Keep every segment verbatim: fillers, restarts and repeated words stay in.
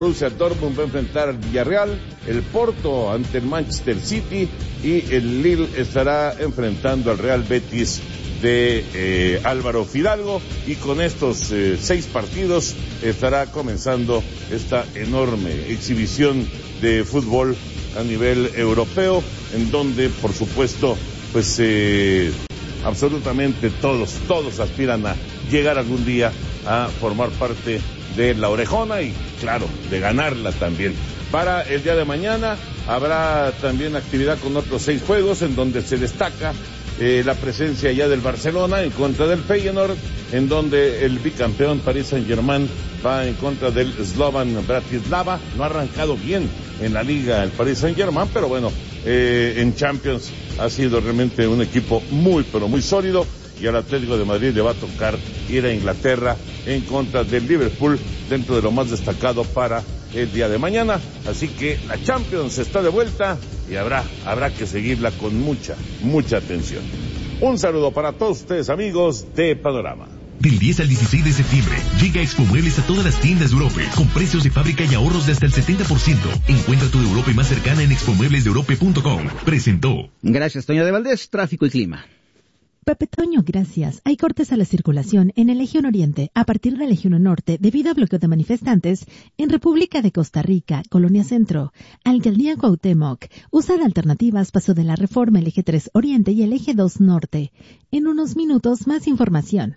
Borussia Dortmund va a enfrentar al Villarreal, el Porto ante el Manchester City y el Lille estará enfrentando al Real Betis de eh, Álvaro Fidalgo, y con estos eh, seis partidos estará comenzando esta enorme exhibición de fútbol a nivel europeo, en donde por supuesto pues eh, absolutamente todos, todos aspiran a llegar algún día a formar parte de la orejona y claro, de ganarla también. Para el día de mañana habrá también actividad con otros seis juegos, en donde se destaca eh, la presencia ya del Barcelona en contra del Feyenoord, en donde el bicampeón Paris Saint-Germain va en contra del Slovan Bratislava. No ha arrancado bien en la liga el Paris Saint-Germain, pero bueno, eh, en Champions ha sido realmente un equipo muy, pero muy sólido. Y al Atlético de Madrid le va a tocar ir a Inglaterra en contra del Liverpool, dentro de lo más destacado para el día de mañana. Así que la Champions está de vuelta y habrá, habrá que seguirla con mucha, mucha atención. Un saludo para todos ustedes, amigos de Panorama. Del diez al dieciséis de septiembre, llega Expo Muebles a todas las tiendas de Europe, con precios de fábrica y ahorros de hasta el setenta por ciento. Encuentra tu Europe más cercana en expo muebles de europe punto com. Presentó. Gracias, Toño de Valdés, Tráfico y Clima. Pepe Toño, gracias. Hay cortes a la circulación en el Eje uno Oriente a partir del Eje uno Norte debido a bloqueo de manifestantes en República de Costa Rica, Colonia Centro, Alcaldía Cuauhtémoc. Usa de alternativas Paso de la Reforma, el Eje tres Oriente y el Eje dos Norte. En unos minutos más información.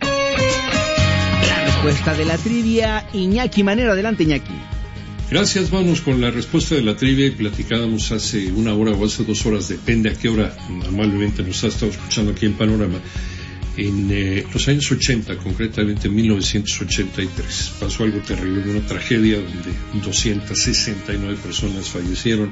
La respuesta de la trivia, Iñaki Manero. Adelante, Iñaki. Gracias, vamos con la respuesta de la trivia. Platicábamos hace una hora o hace dos horas, depende a qué hora normalmente nos ha estado escuchando aquí en Panorama. En eh, los años ochenta, concretamente en mil novecientos ochenta y tres, pasó algo terrible, una tragedia donde doscientas sesenta y nueve personas fallecieron,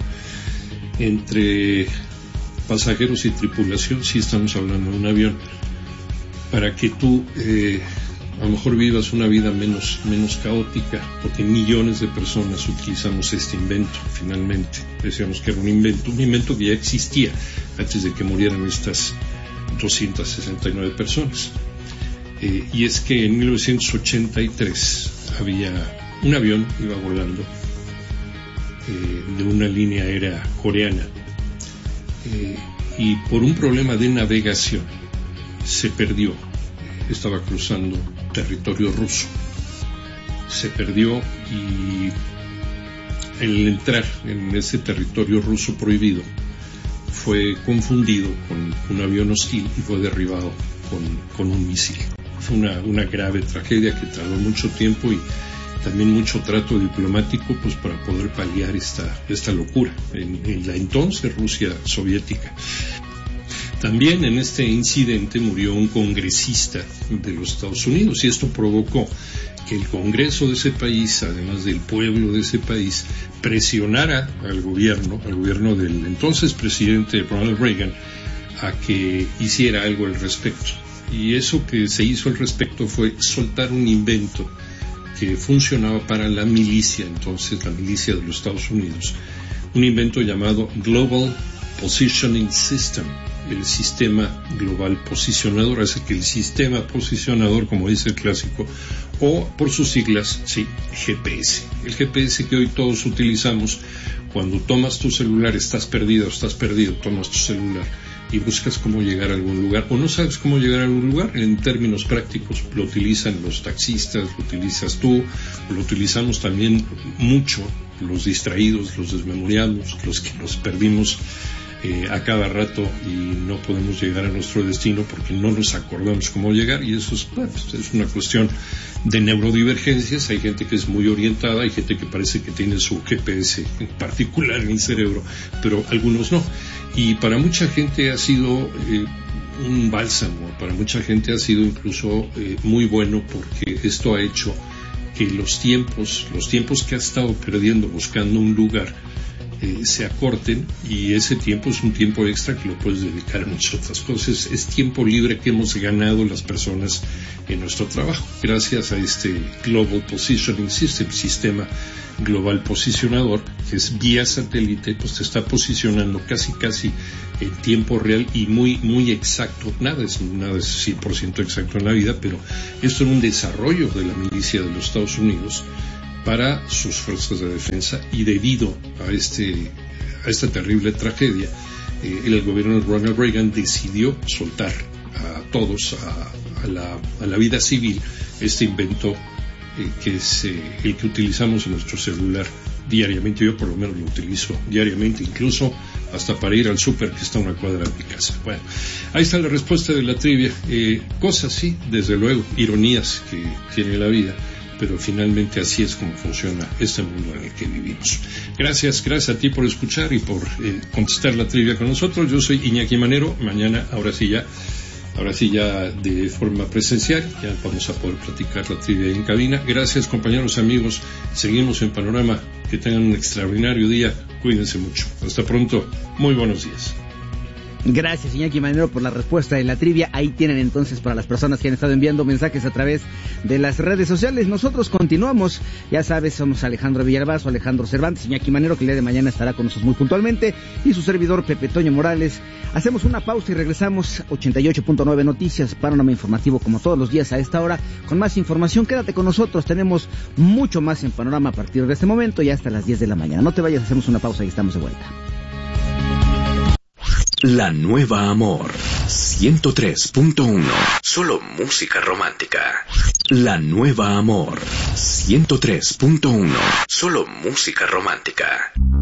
entre pasajeros y tripulación. Sí, estamos hablando de un avión. Para que tú eh, a lo mejor vivas una vida menos, menos caótica, porque millones de personas utilizamos este invento. Finalmente decíamos que era un invento, un invento que ya existía antes de que murieran estas doscientas sesenta y nueve personas. Eh, y es que en mil novecientos ochenta y tres había un avión, iba volando, eh, de una línea aérea coreana, eh, y por un problema de navegación se perdió. Estaba cruzando territorio ruso, se perdió, y el entrar en ese territorio ruso prohibido fue confundido con un avión hostil y fue derribado con, con un misil. Fue una, una grave tragedia que tardó mucho tiempo y también mucho trato diplomático pues para poder paliar esta, esta locura en, en la entonces Rusia soviética. También en este incidente murió un congresista de los Estados Unidos, y esto provocó que el Congreso de ese país, además del pueblo de ese país, presionara al gobierno, al gobierno del entonces presidente Ronald Reagan, a que hiciera algo al respecto. Y eso que se hizo al respecto fue soltar un invento que funcionaba para la milicia, entonces la milicia de los Estados Unidos, un invento llamado Global Positioning System, el sistema global posicionador. Así que el sistema posicionador, como dice el clásico, o por sus siglas, sí, G P S. El G P S que hoy todos utilizamos cuando tomas tu celular, estás perdido, estás perdido, tomas tu celular y buscas cómo llegar a algún lugar, o no sabes cómo llegar a algún lugar. En términos prácticos lo utilizan los taxistas, lo utilizas tú, lo utilizamos también mucho los distraídos, los desmemoriados, los que nos perdimos Eh, a cada rato y no podemos llegar a nuestro destino porque no nos acordamos cómo llegar, y eso es, bueno, es una cuestión de neurodivergencias. Hay gente que es muy orientada, hay gente que parece que tiene su G P S en particular en el cerebro, pero algunos no. Y para mucha gente ha sido eh, un bálsamo, para mucha gente ha sido incluso eh, muy bueno, porque esto ha hecho que los tiempos, los tiempos que ha estado perdiendo buscando un lugar Eh, se acorten, y ese tiempo es un tiempo extra que lo puedes dedicar a muchas otras cosas. Es tiempo libre que hemos ganado las personas en nuestro trabajo gracias a este Global Positioning System, sistema global posicionador, que es vía satélite, pues te está posicionando casi casi en tiempo real y muy muy exacto. Nada es nada es cien por ciento exacto en la vida, pero esto es un desarrollo de la milicia de los Estados Unidos, para sus fuerzas de defensa, y debido a este a esta terrible tragedia, eh, el gobierno de Ronald Reagan decidió soltar a todos a, a, la, a la vida civil este invento eh, que es eh, el que utilizamos en nuestro celular diariamente. Yo por lo menos lo utilizo diariamente, incluso hasta para ir al súper, que está a una cuadra de mi casa. Bueno, ahí está la respuesta de la trivia. Eh, cosas sí, desde luego, ironías que tiene la vida, pero finalmente así es como funciona este mundo en el que vivimos. Gracias, gracias a ti por escuchar y por eh, contestar la trivia con nosotros. Yo soy Iñaki Manero. Mañana, ahora sí ya, ahora sí ya de forma presencial, ya vamos a poder platicar la trivia en cabina. Gracias, compañeros, amigos. Seguimos en Panorama. Que tengan un extraordinario día. Cuídense mucho. Hasta pronto. Muy buenos días. Gracias, Iñaki Manero, por la respuesta de la trivia. Ahí tienen entonces para las personas que han estado enviando mensajes a través de las redes sociales. Nosotros continuamos. Ya sabes, somos Alejandro Villalbazo, Alejandro Cervantes, Iñaki Manero, que el día de mañana estará con nosotros muy puntualmente, y su servidor Pepe Toño Morales. Hacemos una pausa y regresamos. Ochenta y ocho punto nueve Noticias, panorama informativo como todos los días a esta hora, con más información. Quédate con nosotros, tenemos mucho más en Panorama a partir de este momento y hasta las diez de la mañana. No te vayas, hacemos una pausa y estamos de vuelta. La Nueva Amor, ciento tres punto uno. Solo música romántica. La Nueva Amor, ciento tres punto uno. Solo música romántica.